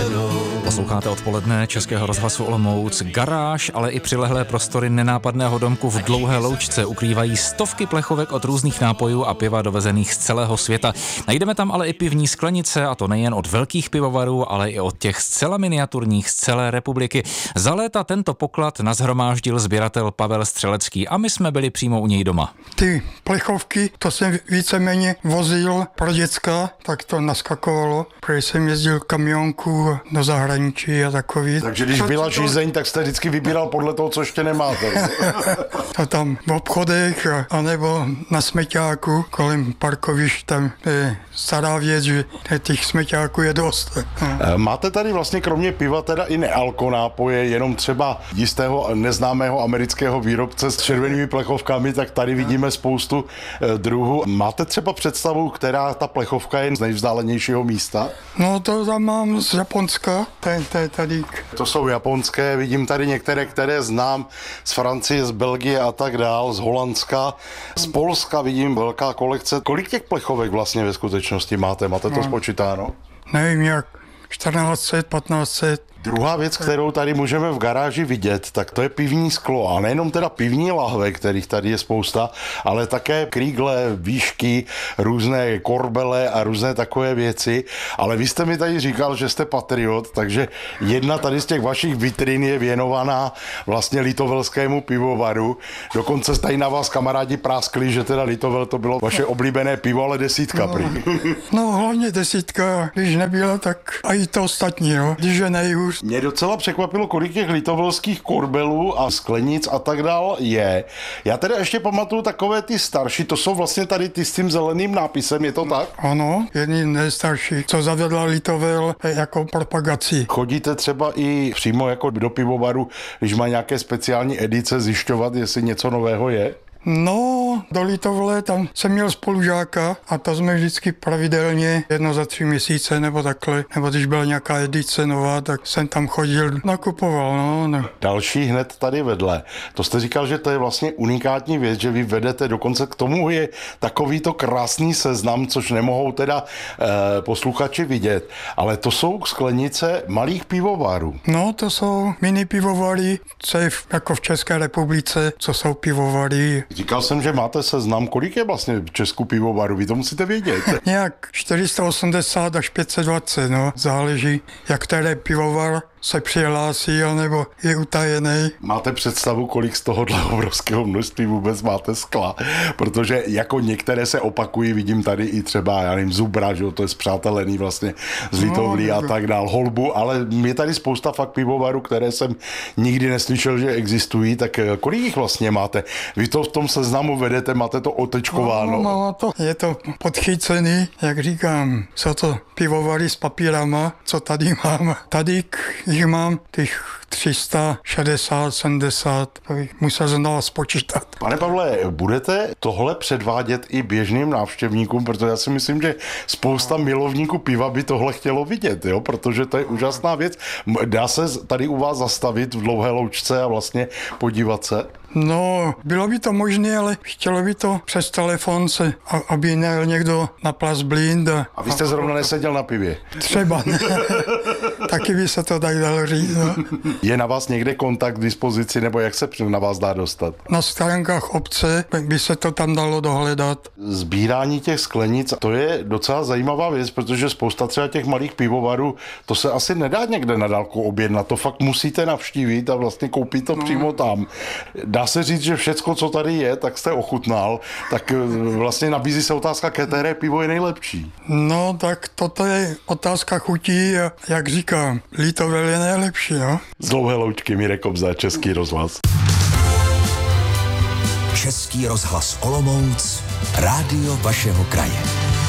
Posloucháte odpoledne Českého rozhlasu Olomouc. Garáž, ale i přilehlé prostory nenápadného domku v Dlouhé Loučce ukrývají stovky plechovek od různých nápojů a piva dovezených z celého světa. Najdeme tam ale i pivní sklenice, a to nejen od velkých pivovarů, ale i od těch zcela miniaturních z celé republiky. Za léta tento poklad nashromáždil sběratel Pavel Střelecký a my jsme byli přímo u něj doma. Ty plechovky, to jsem víceméně vozil pro děcka, tak to naskakovalo, protože jsem jezdil kamionku do zahraničí a takový. Takže když byla žízeň, tak jste vždycky vybíral podle toho, co ještě nemáte. To tam v obchodech, anebo na smeťáku, kolem parkovišť, tam je stará věc, že těch smeťáků je dost. Máte tady vlastně kromě piva teda i nealkonápoje, jenom třeba jistého neznámého amerického výrobce s červenými plechovkami, tak tady vidíme spoustu druhů. Máte třeba představu, která ta plechovka je z nejvzdálenějšího místa? No to tam mám z Japonska, tady. To jsou japonské, vidím tady některé, které znám, z Francie, z Belgie a tak dál, z Holandska, z Polska vidím velká kolekce. Kolik těch plechovek vlastně ve skutečnosti máte? Máte to spočítáno? Nevím jak, 1400, 1500. Druhá věc, kterou tady můžeme v garáži vidět, tak to je pivní sklo. A nejenom teda pivní lahve, kterých tady je spousta, ale také krýgle, výšky, různé korbele a různé takové věci. Ale vy jste mi tady říkal, že jste patriot, takže jedna tady z těch vašich vitrin je věnovaná vlastně litovelskému pivovaru. Dokonce tady na vás kamarádi práskli, že teda Litovel to bylo vaše oblíbené pivo, ale desítka prý. No hlavně desítka, když nebyla, tak a i to ostatní, no. Když je nejhůř. Mě docela překvapilo, kolik těch litovelských korbelů a sklenic a tak dál je. Já teda ještě pamatuju takové ty starší, to jsou vlastně tady ty s tím zeleným nápisem, je to tak? Ano, jedni nejstarší, co zavedla Litovel jako propagaci. Chodíte třeba i přímo jako do pivovaru, když má nějaké speciální edice, zjišťovat, jestli něco nového je? No, do Litovle tam jsem měl spolužáka a to jsme vždycky pravidelně jedno za 3 měsíce nebo takhle, nebo když byla nějaká edice nová, tak jsem tam chodil, nakupoval, no. Další hned tady vedle. To jste říkal, že to je vlastně unikátní věc, že vy vedete, dokonce k tomu je takovýto krásný seznam, což nemohou teda posluchači vidět, ale to jsou sklenice malých pivovarů. No, to jsou mini pivovary, co je jako v České republice, co jsou pivovary. Říkal jsem, že máte seznam, kolik je vlastně v Česku pivovaru, vy to musíte vědět. Nějak 480 až 520, no, záleží, jak který pivovar se přihlásí, anebo je utajený. Máte představu, kolik z tohohle obrovského množství vůbec máte skla? Protože jako některé se opakují, vidím tady i třeba, já nevím, Zubra, že to je spřátelený vlastně z Litovlí a tak dál, Holbu, ale je tady spousta fakt pivovarů, které jsem nikdy neslyšel, že existují, tak kolik jich vlastně máte? Vy to v tom seznamu vedete, máte to otečkováno? No, je to podchycený, jak říkám, jsou to pivovary s papírama, co tady mám. Tady jich mám těch 360, 70, to bych musel znovu spočítat. Pane Pavle, budete tohle předvádět i běžným návštěvníkům, protože já si myslím, že spousta milovníků piva by tohle chtělo vidět, jo? Protože to je úžasná věc. Dá se tady u vás zastavit v Dlouhé Loučce a vlastně podívat se? No, bylo by to možné, ale chtělo by to přes telefon se, aby nejel někdo na Plas Blind. A vy jste zrovna neseděl na pivě? Třeba ne. Taky by se to tak dalo říct. No. Je na vás někde kontakt k dispozici, nebo jak se na vás dá dostat? Na stránkách obce by se to tam dalo dohledat. Sbírání těch sklenic, to je docela zajímavá věc, protože spousta třeba těch malých pivovarů, to se asi nedá někde na dálku objednat, to fakt musíte navštívit a vlastně koupit to přímo tam. Dá se říct, že všecko, co tady je, tak jste ochutnal, tak vlastně nabízí se otázka, které pivo je nejlepší. No, tak toto je otázka chutí a jak říkám, Litovel je nejlepší, no. Z Dlouhé Loučky, Mirek Kobza, Český rozhlas. Český rozhlas Olomouc, rádio vašeho kraje.